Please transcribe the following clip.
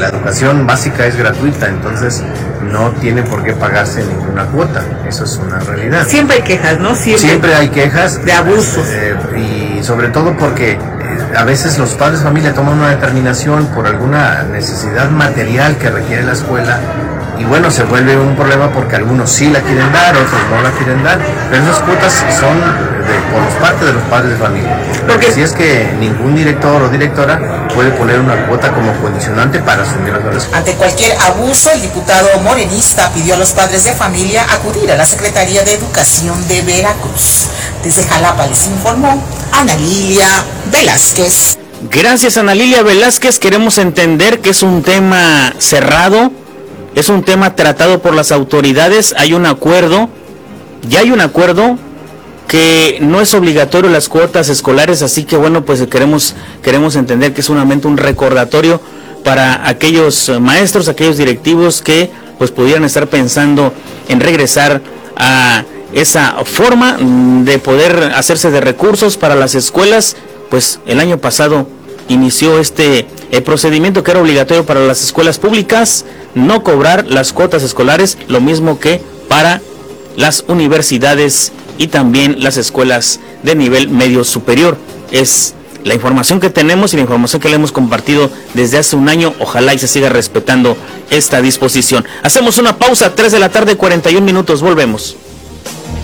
la educación básica es gratuita, entonces no tiene por qué pagarse ninguna cuota, eso es una realidad. Siempre hay quejas, ¿no? Siempre hay quejas. De abusos. Y sobre todo porque a veces los padres de familia toman una determinación por alguna necesidad material que requiere la escuela, y bueno, se vuelve un problema porque algunos sí la quieren dar, otros no la quieren dar, pero esas cuotas son por parte de los padres de familia. Porque si es que ningún director o directora puede poner una cuota como condicionante para asumir las escuela. Ante cualquier abuso, el diputado morenista pidió a los padres de familia acudir a la Secretaría de Educación de Veracruz. Desde Jalapa les informó Ana Lilia Velázquez. Gracias, Ana Lilia Velázquez. Queremos entender que es un tema cerrado, es un tema tratado por las autoridades. Hay un acuerdo, ya hay un acuerdo que no es obligatorio las cuotas escolares, así que bueno, pues queremos entender que es solamente un recordatorio para aquellos maestros, aquellos directivos que pues pudieran estar pensando en regresar a esa forma de poder hacerse de recursos para las escuelas. Pues el año pasado inició este procedimiento que era obligatorio para las escuelas públicas, no cobrar las cuotas escolares, lo mismo que para las universidades y también las escuelas de nivel medio superior. Es la información que tenemos y la información que le hemos compartido desde hace un año. Ojalá y se siga respetando esta disposición. Hacemos una pausa, 3 de la tarde, 41 minutos, volvemos.